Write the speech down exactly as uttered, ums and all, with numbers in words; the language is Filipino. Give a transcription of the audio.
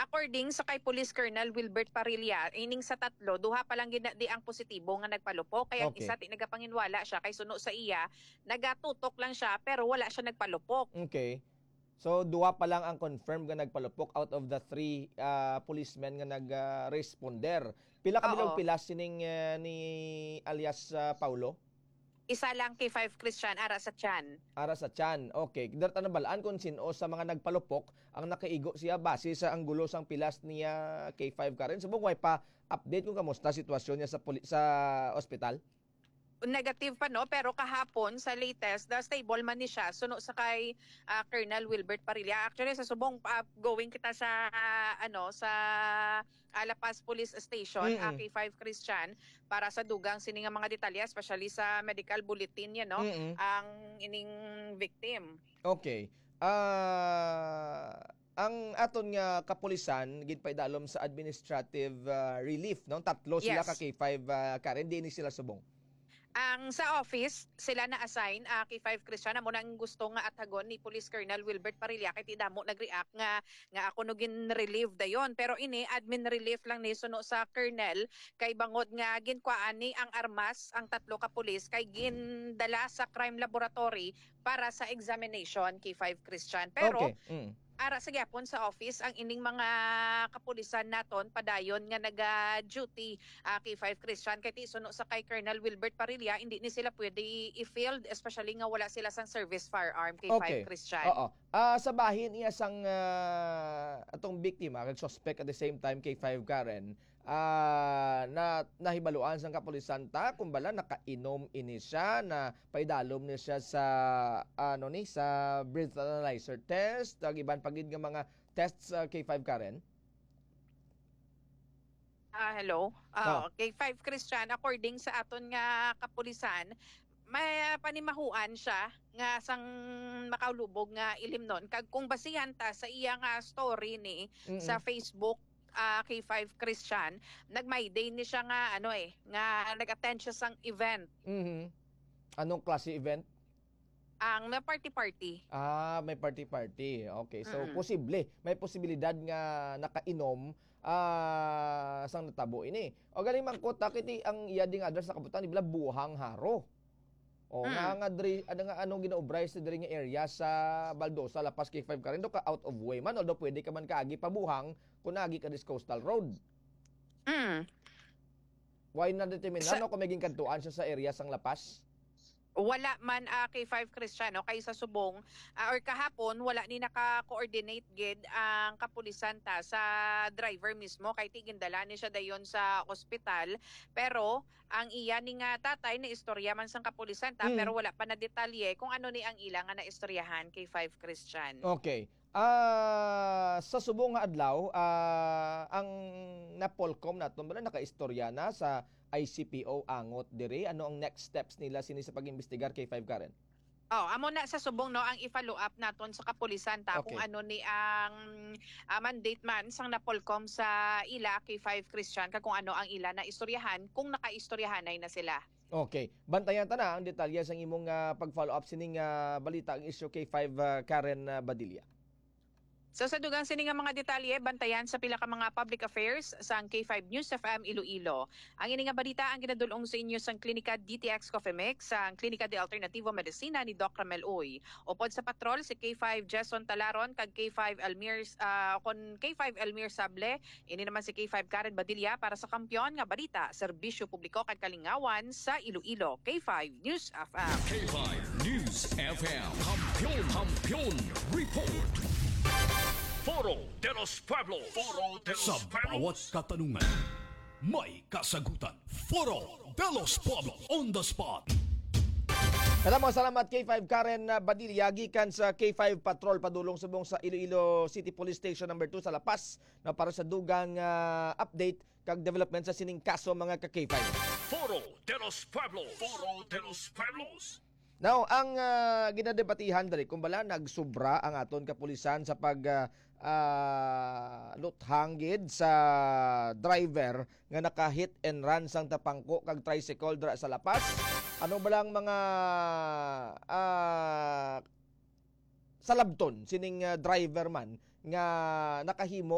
according sa kay Police Colonel Wilbert Parilla, ining sa tatlo, duha pa lang gina di ang positibo nga nagpalupok. Kaya ang Okay. isa ti nagapanginwala siya kay suno sa iya, nagatutok lang siya pero wala siya nagpalupok. Okay. So, duwa pa lang ang confirmed nga nagpalupok out of the three uh, policemen nga nag-responder. Pila kabilog Oo. pilas sining uh, ni alias uh, Paulo? Isa lang kay five Christian ara sa tiyan. Ara sa tiyan. Okay. Darta na balaan kung sino sa mga nagpalupok ang nakaigo siya base sa anggulo sang pilas niya K five Karen. Subong way pa update kung kamusta sitwasyon niya sa poli- sa ospital. Negative pa no, pero kahapon sa latest, the stable man ni siya suno sa kay ah, Colonel Wilbert Parilla. Actually sa subong uh, going kita sa ah, ano sa Alapas Police Station, Mm-mm. ah, K five Christian, para sa dugang sini nga mga detalye, especially sa medical bulletin niya no, Mm-mm. ang ining victim. Okay. Ah, ang aton nga kapulisan ginpaidalom sa administrative ah, relief no. Tatlo sila Yes. ka K five uh, Karen, di ni sila subong. Ang sa office, sila na-assign, uh, K five Christian, amo nang gusto nga atagon ni Police Colonel Wilbert Parilla, kay tidamo nag-react nga, nga ako no gin-relieve dayon. Pero ini, admin relief lang ni suno sa Colonel, kay bangod nga ginkwaan ni ang armas, ang tatlo ka pulis, kay gindala sa crime laboratory para sa examination, K five Christian. Pero, Okay. Mm. ara sa gyapon sa office ang ining mga kapulisan naton padayon nga naga-duty uh, K five Christian kay ti suno sa kay Colonel Wilbert Parilla, hindi ni sila pwede i-field, especially nga wala sila sang service firearm K five Okay. Christian. Oo. Ah, sa bahin iya sang ah, atong biktima kag suspect at the same time K five Karen, ah na nahibaluan sang kapulisan ta kung bala nakainom ini siya na paidalom ni siya sa ano ni sa breath analyzer test ag iban pagid nga mga tests sa K five Karen. Ah, hello. Ah. Ah, K five Christian, according sa aton nga kapulisan, may panimahuan siya nga sang makaulubog nga ilimnon kag kung basihan ta sa iya nga story ni Mm-mm. sa Facebook, ah, K five Christian, nag-Mayday ni siya nga ano eh, nga nag-attend siya sang event, Mhm. Anong klase event? ang na party-party. Ah, may party-party. Okay. So, Mm. posible. May posibilidad nga nakainom ah, sang natabo ini. O galing man ko, takiti ang iya ding address sa kabutan, ibla buhang haro. O Mm. nga nga diri ano nga anong ginaobray sa diri nga area sa Baldosa, Lapas, K five Karen, do ka out of way man, although pwede ka man kaagi pabuhang kung naagi ka dis coastal road. Mm. Why na determine Sa- ano kung maging kantuan siya sa area sang Lapas? Wala man uh, K five Christian no, kay sa subong ah, or kahapon wala ni naka-coordinate gid ang kapulisan ta sa driver mismo kay tigindala ni siya dayon sa ospital, pero ang iya ni nga tatay na istorya man sang kapulisan ta Mm. pero wala pa na detalye kung ano ni ang ilang nga naistoryahan K five Christian. Okay. Ah, sa subong nga adlaw, ah, ang Napolcom naton bala nakaistorya na sa I C P O angot diri. Ano ang next steps nila sini sa pag-imbestigar K five Karen? Oh, amo na sa subong no ang i-follow up naton sa kapulisan ta Okay. kung ano ni ang ah, mandate man sang Napolcom sa ila K five Christian kag kung ano ang ila na istoryahan kung nakaistoryahanay na sila. Okay. Bantayan ta na ang detalye sang imong ah, pag-follow up sining ah, balita ang issue K five ah, Karen ah, Badilla. So sa dugang sini nga mga detalye, bantayan sa pila ka mga public affairs sa K five News F M Iloilo. Ang ini nga balita ang ginadulong sa inyo sa Klinika D T X Coffee Mix, sa Klinika de Alternativo Medicina ni Doc Ramel Uy. Upod sa patrol si K five Jason Talaron kag K five Elmir uh, kon K five Elmir Sable, ini naman si K five Karen Badilla para sa kampiyon nga balita, serbisyo publiko kag kalingawan sa Iloilo. K five News F M. K five News F M. Kampiyon, kampiyon, report. Foro de los Pueblos. Foro de los Sa bawat katanungan, may kasagutan. Foro de los Pueblos on the spot. Maraming salamat K five Karen ah, Badilla gikan sa K five Patrol padulong subong sa Iloilo City Police Station number two sa La Paz na para sa dugang ah, update kag development sa sining kaso mga ka K five. Foro de los Pueblos. Foro de los Pueblos. Now, ang uh, ginadebatihan dali kung bala nagsubra ang aton kapulisan sa pag uh, uh, luthangid sa driver nga naka-hit and run sang tapangko kag tricycle dra sa Lapas. Ano balang mga uh, salabton sining uh, driver man nga nakahimo